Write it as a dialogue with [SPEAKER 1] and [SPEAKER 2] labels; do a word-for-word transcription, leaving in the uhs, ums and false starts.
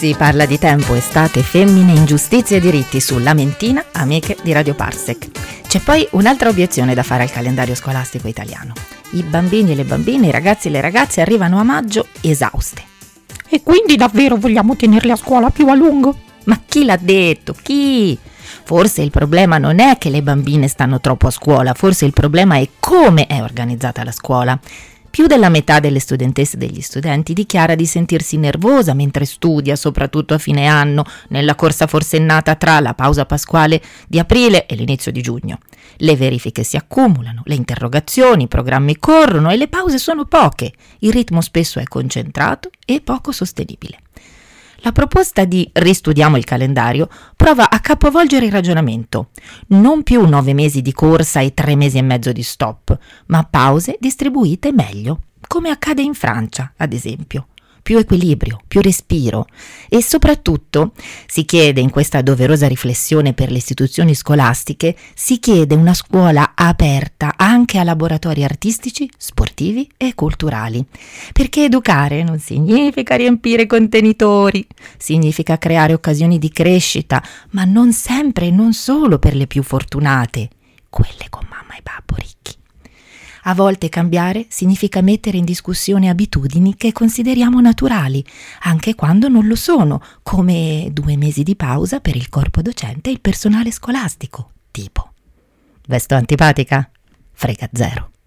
[SPEAKER 1] Si parla di tempo, estate, femmine, ingiustizie e diritti su Lamentina, amiche di Radio Parsec. C'è poi un'altra obiezione da fare al calendario scolastico italiano. I bambini e le bambine, i ragazzi e le ragazze arrivano a maggio esauste.
[SPEAKER 2] E quindi davvero vogliamo tenerli a scuola più a lungo?
[SPEAKER 1] Ma chi l'ha detto? Chi? Forse il problema non è che le bambine stanno troppo a scuola, forse il problema è come è organizzata la scuola. Più della metà delle studentesse e degli studenti dichiara di sentirsi nervosa mentre studia, soprattutto a fine anno, nella corsa forsennata tra la pausa pasquale di aprile e l'inizio di giugno. Le verifiche si accumulano, le interrogazioni, i programmi corrono e le pause sono poche. Il ritmo spesso è concentrato e poco sostenibile. La proposta di ristudiamo il calendario prova a capovolgere il ragionamento. Non più nove mesi di corsa e tre mesi e mezzo di stop, ma pause distribuite meglio, come accade in Francia, ad esempio. Più equilibrio, più respiro e soprattutto si chiede in questa doverosa riflessione per le istituzioni scolastiche, si chiede una scuola aperta anche a laboratori artistici, sportivi e culturali, perché educare non significa riempire contenitori, significa creare occasioni di crescita, ma non sempre e non solo per le più fortunate, quelle con mamma e babbo ricchi. A volte cambiare significa mettere in discussione abitudini che consideriamo naturali, anche quando non lo sono, come due mesi di pausa per il corpo docente e il personale scolastico, tipo. Vesto antipatica? Frega zero.